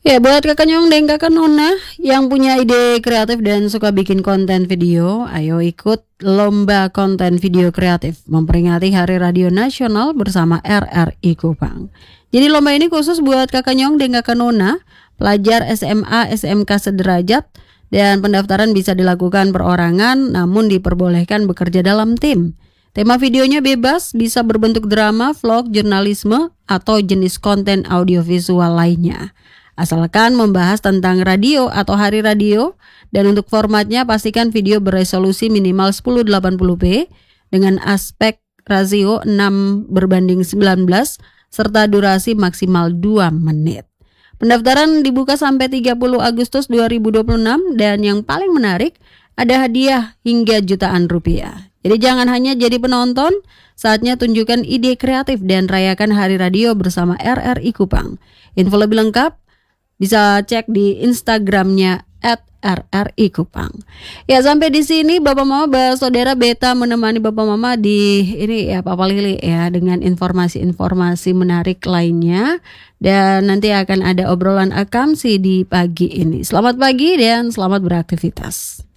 Ya, buat kakak Nyong dan kakak Nona yang punya ide kreatif dan suka bikin konten video, ayo ikut lomba konten video kreatif memperingati Hari Radio Nasional bersama RRI Kupang. Jadi lomba ini khusus buat kakak Nyong dan kakak Nona, pelajar SMA SMK sederajat, dan pendaftaran bisa dilakukan perorangan namun diperbolehkan bekerja dalam tim. Tema videonya bebas, bisa berbentuk drama, vlog, jurnalisme, atau jenis konten audiovisual lainnya. Asalkan membahas tentang radio atau hari radio, dan untuk formatnya pastikan video beresolusi minimal 1080p dengan aspek rasio 6:19 serta durasi maksimal 2 menit. Pendaftaran dibuka sampai 30 Agustus 2026 dan yang paling menarik ada hadiah hingga jutaan rupiah. Jadi jangan hanya jadi penonton, saatnya tunjukkan ide kreatif dan rayakan Hari Radio bersama RRI Kupang. Info lebih lengkap bisa cek di Instagramnya @RRI Kupang. Ya, sampai di sini Bapak Mama, Saudara Beta menemani Bapak Mama di ini ya Papa Lili ya dengan informasi-informasi menarik lainnya, dan nanti akan ada obrolan akamsi di pagi ini. Selamat pagi dan selamat beraktivitas.